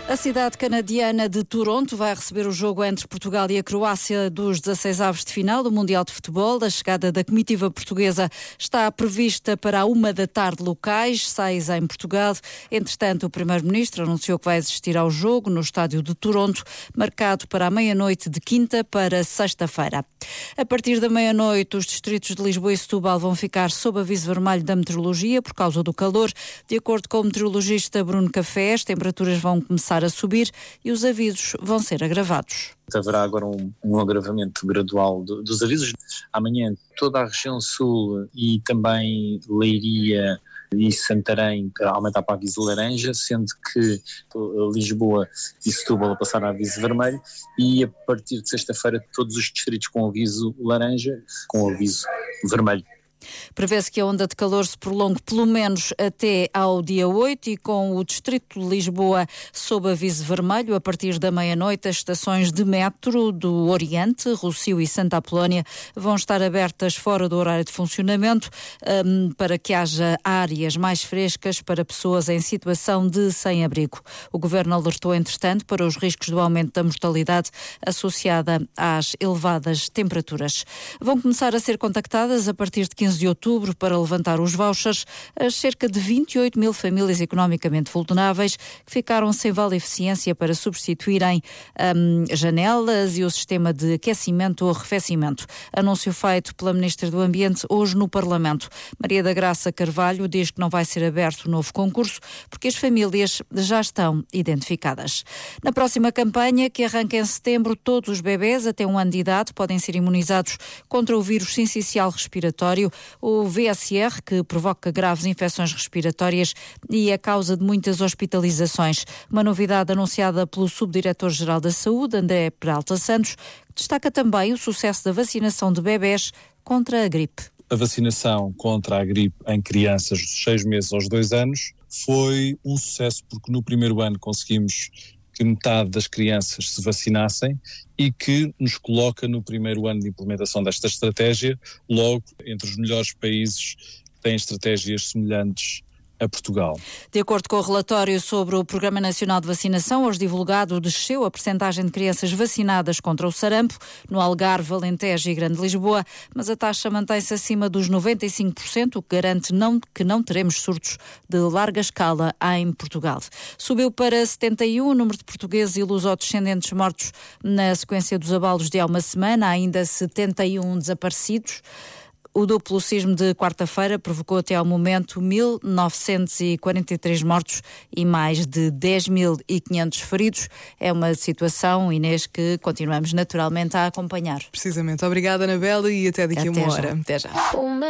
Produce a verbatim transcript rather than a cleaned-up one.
A cidade canadiana de Toronto vai receber o jogo entre Portugal e a Croácia dos dezasseis avos de final do Mundial de Futebol. A chegada da comitiva portuguesa está prevista para a uma da tarde locais, seis em Portugal. Entretanto, o primeiro-ministro anunciou que vai assistir ao jogo no estádio de Toronto, marcado para a meia-noite de quinta para sexta-feira. A partir da meia-noite, os distritos de Lisboa e Setúbal vão ficar sob aviso vermelho da meteorologia por causa do calor. De acordo com o meteorologista Bruno Café, as temperaturas vão começar a subir e os avisos vão ser agravados. Haverá agora um, um agravamento gradual do, dos avisos. Amanhã toda a região sul e também Leiria e Santarém aumentar para aviso laranja, sendo que Lisboa e Setúbal a passar a aviso vermelho, e a partir de sexta-feira todos os distritos com aviso laranja, com aviso vermelho. Prevê-se que a onda de calor se prolongue pelo menos até ao dia oito e com o distrito de Lisboa sob aviso vermelho a partir da meia-noite. As estações de metro do Oriente, Rossio e Santa Apolónia vão estar abertas fora do horário de funcionamento um, para que haja áreas mais frescas para pessoas em situação de sem-abrigo. O Governo alertou, entretanto, para os riscos do aumento da mortalidade associada às elevadas temperaturas. Vão começar a ser contactadas a partir de quinze de outubro para levantar os vouchers as cerca de vinte e oito mil famílias economicamente vulneráveis que ficaram sem vale eficiência para substituírem um, janelas e o sistema de aquecimento ou arrefecimento. Anúncio feito pela Ministra do Ambiente hoje no Parlamento. Maria da Graça Carvalho diz que não vai ser aberto novo concurso porque as famílias já estão identificadas. Na próxima campanha, que arranca em setembro, todos os bebés até um ano de idade podem ser imunizados contra o vírus sincicial respiratório, o V S R, que provoca graves infecções respiratórias e é causa de muitas hospitalizações. Uma novidade anunciada pelo Subdiretor-Geral da Saúde, André Peralta Santos, que destaca também o sucesso da vacinação de bebés contra a gripe. A vacinação contra a gripe em crianças dos seis meses aos dois anos foi um sucesso porque no primeiro ano conseguimos que metade das crianças se vacinassem e que nos coloca no primeiro ano de implementação desta estratégia, logo entre os melhores países que têm estratégias semelhantes a Portugal. De acordo com o relatório sobre o Programa Nacional de Vacinação, hoje divulgado, desceu a percentagem de crianças vacinadas contra o sarampo no Algarve, Alentejo e Grande Lisboa, mas a taxa mantém-se acima dos noventa e cinco por cento, o que garante não, que não teremos surtos de larga escala em Portugal. Subiu para setenta e um o número de portugueses e lusodescendentes mortos na sequência dos abalos de há uma semana, há ainda setenta e um desaparecidos. O duplo sismo de quarta-feira provocou até ao momento mil novecentos e quarenta e três mortos e mais de dez mil e quinhentos feridos. É uma situação, Inês, que continuamos naturalmente a acompanhar. Precisamente. Obrigada, Anabela, e até daqui a uma hora. Até já.